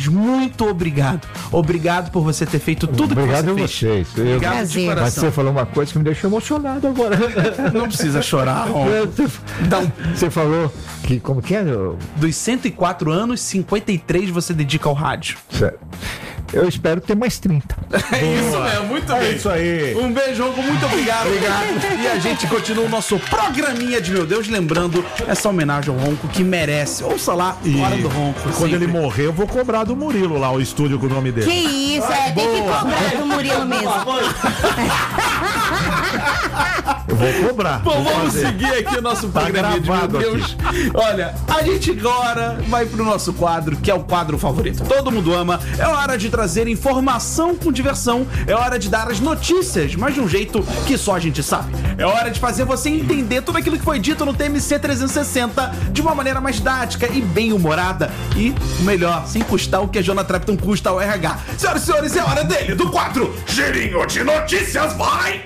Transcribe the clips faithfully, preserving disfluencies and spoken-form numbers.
Muito obrigado. Obrigado por você ter feito tudo obrigado que você a fez. vocês. Obrigado Eu, de coração. mas você falou uma coisa que me deixou emocionado agora. Não precisa chorar, Ron. Então, você falou que, como que é? Dos cento e quatro anos, cinquenta e três você dedica ao rádio. Sério. Eu espero ter mais trinta. É isso mesmo, muito bem. É isso aí. Um beijo, Ronco, muito obrigado. Obrigado. E a gente continua o nosso programinha de Meu Deus, lembrando essa homenagem ao Ronco que merece. Ouça lá, Hora do Ronco. Quando sempre. ele morrer, eu vou cobrar do Murilo lá, o estúdio com o nome dele. Que isso, é, tem que cobrar do Murilo mesmo. Eu vou cobrar. Bom, vou vamos fazer. seguir aqui o nosso Tá programinha de Meu gravado Deus. Olha, a gente agora vai pro nosso quadro, que é o quadro favorito. Todo mundo ama. É hora de trazer informação com diversão. É hora de dar as notícias, mas de um jeito que só a gente sabe. É hora de fazer você entender tudo aquilo que foi dito no T M C trezentos e sessenta de uma maneira mais didática e bem humorada. E, o melhor, sem custar o que a Jonah Trapton custa ao R H. Senhoras e senhores, é hora dele, do quadro Girinho de Notícias, vai!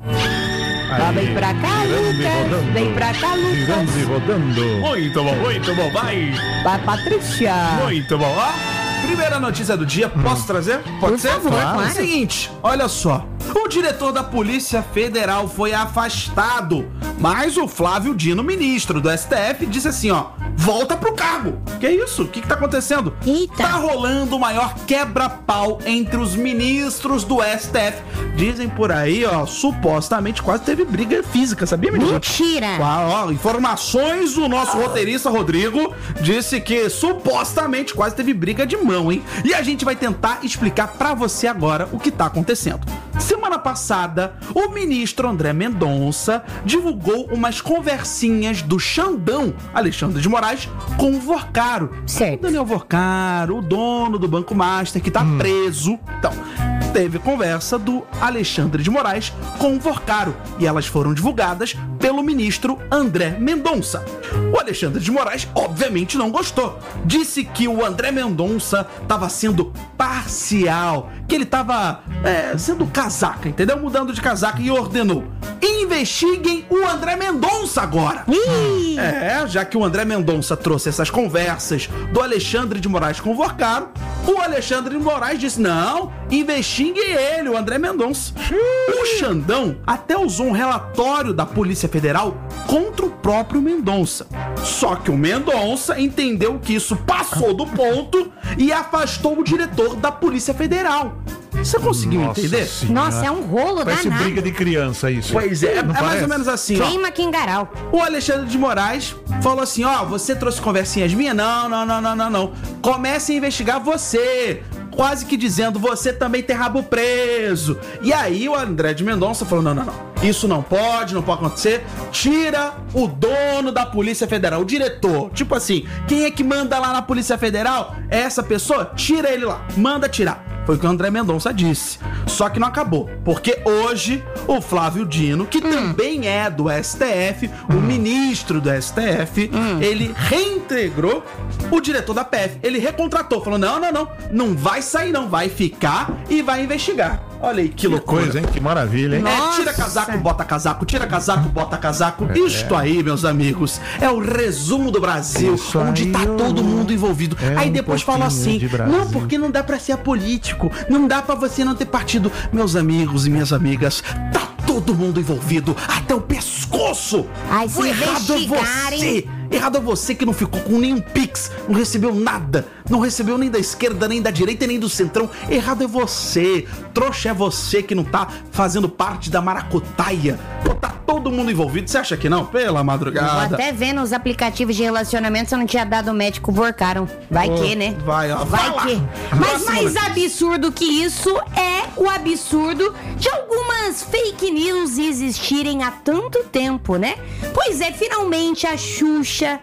Tá, vem pra cá, Lucas. Vem pra cá, Girando e Lucas. rodando. Muito bom, muito bom, vai! Vai, Patrícia. Muito bom, ó. Primeira notícia do dia, posso trazer? Pode Por ser? favor, claro. Seguinte, olha só. O diretor da Polícia Federal foi afastado, mas o Flávio Dino, ministro do S T F, disse assim, ó, volta pro cargo. Que isso? O que que tá acontecendo? Eita. Tá rolando o maior quebra-pau entre os ministros do S T F. Dizem por aí, ó, supostamente quase teve briga física, sabia, menino? Mentira. Ó, ó, informações, o nosso roteirista Rodrigo disse que supostamente quase teve briga de mão, hein? E a gente vai tentar explicar pra você agora o que tá acontecendo. Semana passada, o ministro André Mendonça divulgou umas conversinhas do Xandão, Alexandre de Moraes, com o Vorcaro. Certo. O Daniel Vorcaro, o dono do Banco Master, que tá Hum. preso. Então, teve conversa do Alexandre de Moraes com o Vorcaro e elas foram divulgadas pelo ministro André Mendonça. O Alexandre de Moraes, obviamente, não gostou. Disse que o André Mendonça estava sendo parcial, que ele estava é, sendo casaca, entendeu? Mudando de casaca e ordenou: investiguem o André Mendonça agora. Ih. É, já que o André Mendonça trouxe essas conversas do Alexandre de Moraes com o Vorcaro, o Alexandre de Moraes disse: não, investigue ele, o André Mendonça. O Xandão até usou um relatório da Polícia Federal contra o próprio Mendonça. Só que o Mendonça entendeu que isso passou do ponto e afastou o diretor da Polícia Federal. Você conseguiu Nossa entender? Senhora. Nossa, é um rolo Parece danado. briga de criança isso. Pois é, é, é Não mais parece? ou menos assim, ó. Queima Quingaral. O Alexandre de Moraes falou assim, ó, você trouxe conversinhas minhas? Não, não, não, não, não, não. Comece a investigar você. Quase que dizendo, você também tem rabo preso. E aí o André de Mendonça falou, não, não, não. Isso não pode, não pode acontecer. Tira o dono da Polícia Federal, o diretor. Tipo assim, quem é que manda lá na Polícia Federal? É essa pessoa? Tira ele lá. Manda tirar. Foi o que o André Mendonça disse. Só que não acabou, porque hoje o Flávio Dino, que hum. também é do S T F, hum. o ministro do S T F, hum. ele reintegrou o diretor da P F. Ele recontratou, falou, não, não, não, não vai sair não, vai ficar e vai investigar. Olha aí, que, que loucura. Coisa, hein? Que maravilha, hein? É, tira casaco, bota casaco, tira casaco, bota casaco. É, Isto é. aí, meus amigos, é o resumo do Brasil, Isso onde tá eu... todo mundo envolvido. É aí depois um fala assim, de não, porque não dá pra ser político, não dá pra você não ter partido. Meus amigos e minhas amigas, tá todo mundo envolvido, até o pescoço. Ai, se errado é você. Errado é você que não ficou com nenhum pix, não recebeu nada, não recebeu nem da esquerda, nem da direita, nem do centrão. Errado é você, trouxa é você que não tá fazendo parte da maracutaia. Pô, tá todo mundo envolvido, você acha que não? Pela madrugada. Vou até ver nos aplicativos de relacionamento se eu não tinha dado o médico Vorcaram. Vai oh, que, né? Vai, ó. Vai Fala. que. Mas mais absurdo que isso é o absurdo de algumas fake news existirem há tanto tempo, né? Pois é, finalmente a Xuxa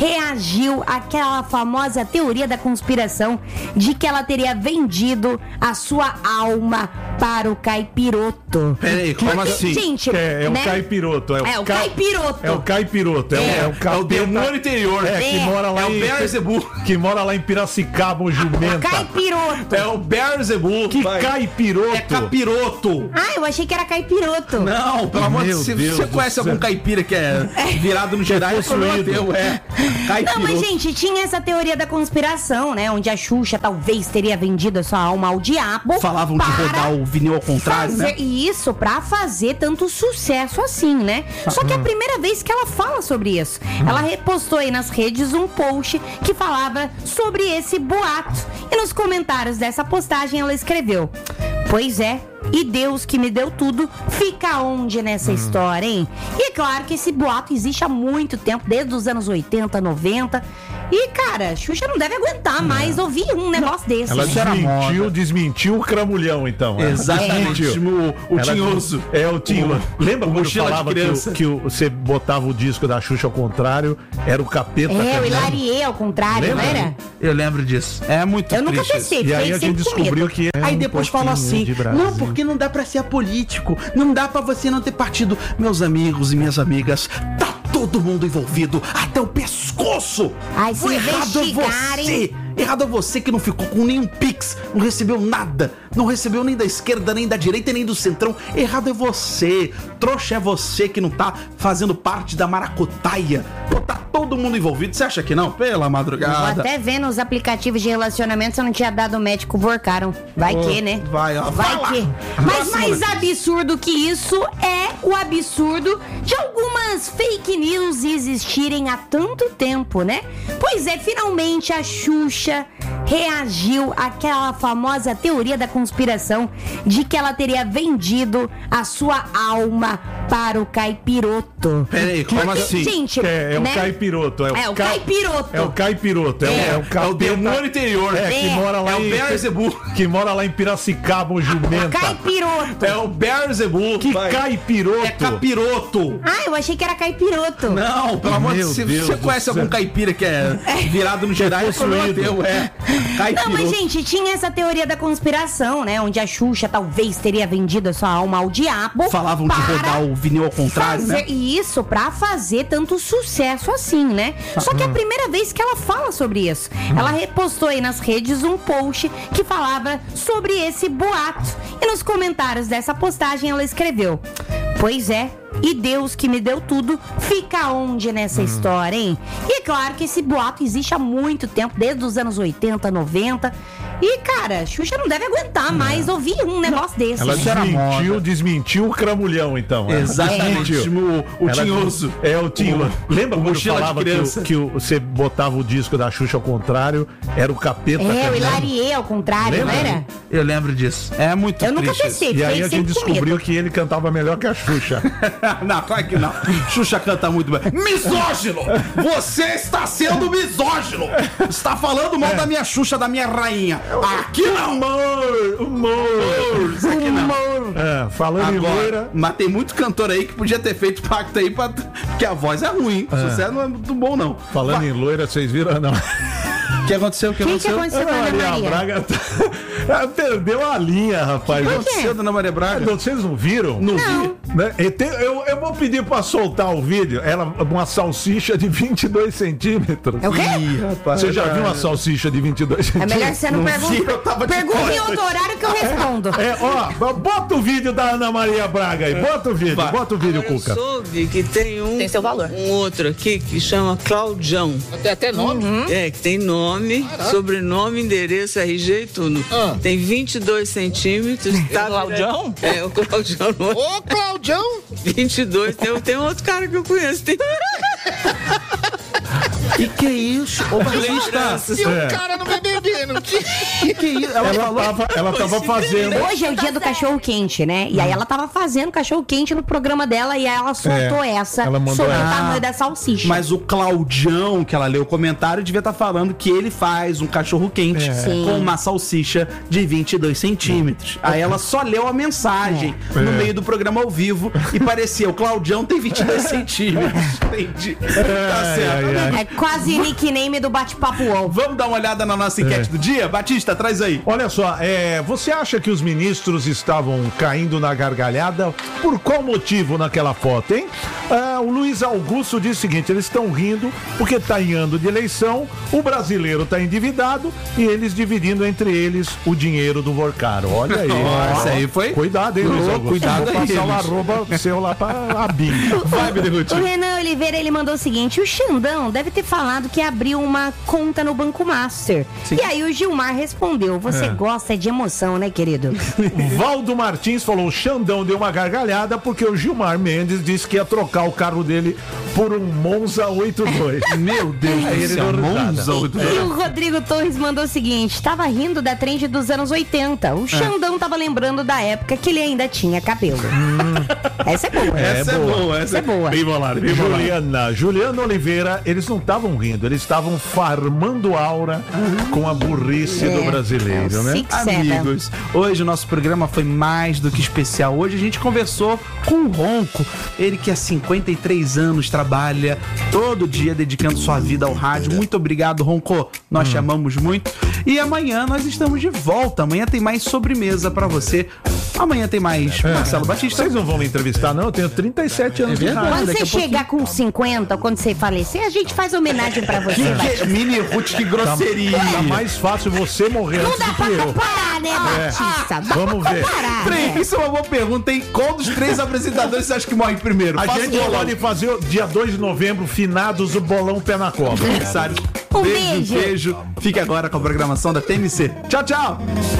reagiu àquela famosa teoria da conspiração de que ela teria vendido a sua alma para o caipiroto. Peraí, como assim? Gente, é, é né? o caipiroto. É o, é o ca... caipiroto. É o caipiroto. É, é. é o, é o demônio interior. É, que é. mora lá é em... o Beelzebub. Que mora lá em Piracicaba, o jumenta. Caipiroto. É o Beelzebub. Que vai. Caipiroto? É capiroto. Ah, eu achei que era caipiroto. Não, pelo amor de Deus. Você conhece algum caipira que é virado no geral? possuído. É. Caipirou. Não, mas gente, tinha essa teoria da conspiração, né? Onde a Xuxa talvez teria vendido a sua alma ao diabo. Falavam de para rodar o vinil ao contrário, fazer né? isso pra fazer tanto sucesso assim, né? Só que é a primeira vez que ela fala sobre isso. Ela repostou aí nas redes um post que falava sobre esse boato. E nos comentários dessa postagem ela escreveu: pois é, e Deus que me deu tudo, fica onde nessa história, hein? E é claro que esse boato existe há muito tempo, desde os anos oitenta, noventa. E, cara, Xuxa não deve aguentar mais ouvir um negócio desse. Ela Isso era desmentiu, moda. desmentiu o cramulhão, então. Ela Exatamente. desmentiu. O, o Ela- tinhoso. É, o tinhoso. Lembra o quando mochila de falava que, criança. o- que o- você botava o disco da Xuxa ao contrário, era o capeta É, o cantando? Hilarie ao contrário, Lembra? não era? Eu lembro disso. É muito Eu nunca triste isso. testei, E aí fiquei a gente sempre com medo. descobriu que é Aí um depois falou pouquinho assim, de Brasil. não, porque não dá pra ser apolítico, não dá pra você não ter partido. Meus amigos e minhas amigas, tá todo mundo envolvido, até o pescoço. Ai, se O errado é investigarem- você. Errado é você que não ficou com nenhum pix, não recebeu nada, não recebeu nem da esquerda, nem da direita, nem do centrão. Errado é você. Trouxa é você que não tá fazendo parte da maracutaia. Pô, tá todo mundo envolvido. Você acha que não? Pela Vou madrugada. até ver nos aplicativos de relacionamento se eu não tinha dado o médico Vorcaram. Vai que, né? Vai, ó. Vai lá. que. Mas Próxima mais notícia. absurdo que isso é o absurdo de algumas fake news existirem há tanto tempo, né? Pois é, finalmente a Xuxa reagiu àquela famosa teoria da conspiração de que ela teria vendido a sua alma para o caipiroto. Peraí, como Porque, assim? Gente, É, é né? o caipiroto. É o, É o ca- caipiroto. É o caipiroto. É, o- É. é o É o capeta- demônio interior. É, que É. mora lá É o em... Beelzebub. Que mora lá em Piracicaba, o jumenta. Caipiroto. É o Beelzebub. Que vai. caipiroto. É capiroto. Ah, eu achei que era caipiroto. Não, pelo amor de Meu Deus. Se Deus você do conhece céu. algum caipira que é virado no geral, é possuído. teu, é. Não, Caipiroto. mas gente, tinha essa teoria da conspiração, né? Onde a Xuxa talvez teria vendido a sua alma ao diabo. Falavam de para rodar o vinil ao contrário, fazer né? isso pra fazer tanto sucesso assim, né? Só que é a primeira vez que ela fala sobre isso. Ela repostou aí nas redes um post que falava sobre esse boato. E nos comentários dessa postagem ela escreveu: pois é, e Deus que me deu tudo, fica onde nessa história, hein? E é claro que esse boato existe há muito tempo, desde os anos oitenta, noventa. E, cara, Xuxa não deve aguentar mais ouvir um negócio desse. Ela Isso era desmentiu, moda. desmentiu o cramulhão, então. Ela Exatamente. desmentiu. O, o Ela- tinhoso. É, o tinhoso. O- Lembra o quando mochila de falava que, criança. o, que o- você botava o disco da Xuxa ao contrário, era o capeta É, o cantando? Hilarie ao contrário, Lembra? não era? Eu lembro disso. É muito Eu nunca triste isso. testei, E aí fiquei a gente sempre com medo. descobriu que ele cantava melhor que a Xuxa. Não, claro que não. Xuxa canta muito bem. Misógino! Você está sendo misógino! Está falando mal da minha Xuxa, da minha rainha. Aqui não! Humor, humor. Isso aqui não. É, falando em Agora, loira, mas tem muito cantor aí que podia ter feito pacto aí, pra... porque a voz é ruim. O sucesso não é muito bom, não. falando Vai. em loira, vocês viram? Não. O que aconteceu? O que O que, que aconteceu? aconteceu com a Ana Maria Maria? Braga tá- perdeu a linha, rapaz. O que Por quê? aconteceu, dona Maria Braga? Não, vocês não viram? Não Não. vi. Né? E tem- eu, eu vou pedir pra soltar o vídeo. Ela, uma salsicha de vinte e dois centímetros. É o quê? Ih, rapaz. Você já viu uma salsicha de vinte e dois É centímetros? melhor você não, Não pergunta. vi, eu tava de Pergunta em costas. outro horário que eu respondo. É, ó, bota o vídeo da Ana Maria Braga aí. Bota o vídeo, Vai. bota o vídeo, Eu Cuca. soube que tem um, Tem seu valor. um outro aqui que chama Claudião. Tem até nome. É, que tem nome, sobrenome, endereço, R G e tudo. Ah. Tem vinte e dois centímetros. Tá, Claudião? É, o Claudião. Ô, Claudião! vinte e dois. Tem, tem outro cara que eu conheço. Tem E que isso? Ô, Batista. lembranças. E É. o cara não vai bebendo. Que... Que que isso? Ela, Ela falou. tava, ela tava fazendo. Hoje é o dia do cachorro quente, né? E aí ela tava fazendo cachorro quente no programa dela e aí ela soltou É, essa ela mandou sobre o essa. tamanho da salsicha. Mas o Claudião, que ela leu o comentário, devia estar falando que ele faz um cachorro quente É. Sim. com uma salsicha de vinte e dois centímetros. Aí ela só leu a mensagem no É. meio do programa ao vivo e parecia, o Claudião tem vinte e dois centímetros. Entendi. Tá Ai, certo. ai, ai. É quase nickname do bate-papo U O L. Vamos dar uma olhada na nossa enquete do dia? Batista, traz aí. Olha só, é, você acha que os ministros estavam caindo na gargalhada? Por qual motivo naquela foto, hein? Ah, o Luiz Augusto diz o seguinte, eles estão rindo porque está em ano de eleição, o brasileiro está endividado e eles dividindo entre eles o dinheiro do Vorcaro. Olha aí. Nossa, aí foi... Cuidado, hein, Luiz Augusto? Cuidado Vou aí, passar o Luiz. arroba seu lá pra Abim. Vai, me derrute. O Renan Oliveira, ele mandou o seguinte, o Xandão deve ter falado que abriu uma conta no Banco Master. Sim. E aí o Gilmar respondeu, você É. gosta de emoção, né, querido? Valdo Martins falou, o Xandão deu uma gargalhada porque o Gilmar Mendes disse que ia trocar o carro dele por um Monza oitenta e dois. Meu Deus Aí do ele céu, deu risada. Monza. E o Rodrigo Torres mandou o seguinte, tava rindo da trend dos anos oitenta. O Xandão tava lembrando da época que ele ainda tinha cabelo. Essa é boa. Essa é boa. boa, Essa é boa. Bem bolado, bem bolado. Juliana, Juliana Oliveira, eles não estavam rindo, eles estavam farmando aura com a burrice do brasileiro, é o né? Six Seven. Amigos, hoje o nosso programa foi mais do que especial. Hoje a gente conversou com o Ronco, ele que há cinquenta e três anos trabalha todo dia dedicando sua vida ao rádio. Muito obrigado, Ronco. Nós te amamos muito. E amanhã nós estamos de volta. Amanhã tem mais sobremesa pra você. Amanhã tem mais Marcelo Batista. Vocês não vão me entrevistar, não? Eu tenho trinta e sete anos de verdade. rádio. Quando daqui você a chegar com cinquenta, ou quando você falecer, a gente faz homenagem pra você. Que, que, mini Ruth, que grosseria. Tá mais fácil você morrer Não antes dá do pra que eu. comparar, né, Batista? Dá Vamos pra ver. comparar, Trem, né? isso é uma boa pergunta, hein? Qual dos três apresentadores você acha que morre primeiro? A Faça gente um bolão. pode fazer o dia dois de novembro, finados, o bolão pé na cobra. Aniversário. Um beijo, beijo. beijo. Fique agora com a programação da T M C. Tchau, tchau.